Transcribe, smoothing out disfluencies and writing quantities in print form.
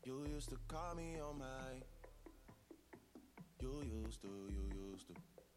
You used to call me on my. You used to.